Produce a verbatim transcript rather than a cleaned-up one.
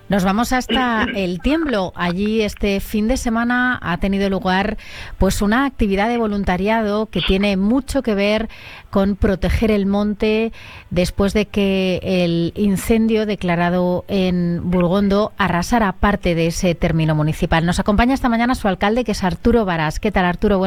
Nos vamos hasta El Tiemblo. Allí este fin de semana ha tenido lugar pues una actividad de voluntariado que tiene mucho que ver con proteger el monte después de que el incendio declarado en Burgondo arrasara parte de ese término municipal. Nos acompaña esta mañana su alcalde, que es Arturo Varas. ¿Qué tal, Arturo?